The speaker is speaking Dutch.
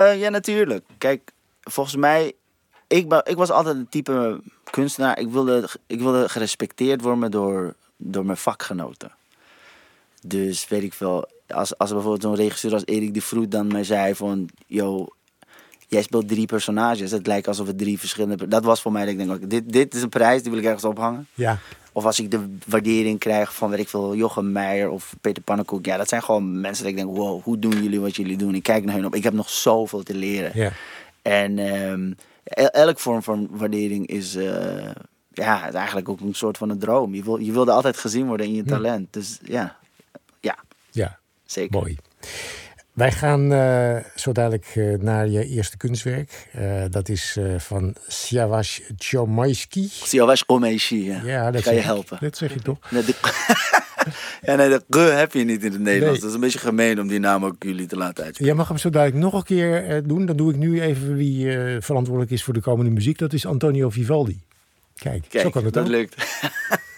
Ja, natuurlijk. Kijk, volgens mij... Ik was altijd een type kunstenaar. Ik wilde gerespecteerd worden door mijn vakgenoten. Dus weet ik veel... Als bijvoorbeeld zo'n regisseur als Erik de Vroet dan mij zei van... Yo, jij speelt 3 personages. Het lijkt alsof het 3 verschillende... Dat was voor mij dat ik denk, okay, dit is een prijs, die wil ik ergens ophangen. Ja. Of als ik de waardering krijg van, weet ik veel, Jochem Meijer of Peter Pannenkoek. Ja, dat zijn gewoon mensen dat ik denk, wow, hoe doen jullie wat jullie doen? Ik kijk naar hen op. Ik heb nog zoveel te leren. Ja. En elk vorm van waardering is... is eigenlijk ook een soort van een droom. Je wilde altijd gezien worden in je talent. Dus ja, zeker. Mooi. Wij gaan zo dadelijk naar je eerste kunstwerk. Dat is van Siavash Chomsky. Siavash Chomsky, ja. Dat ga je helpen. Dat zeg je toch? Nee, de g heb je niet in het Nederlands. Nee. Dat is een beetje gemeen om die naam ook jullie te laten uitspreken. Jij mag hem zo dadelijk nog een keer doen. Dan doe ik nu even wie verantwoordelijk is voor de komende muziek. Dat is Antonio Vivaldi. Kijk, zo kan het dat ook. lukt.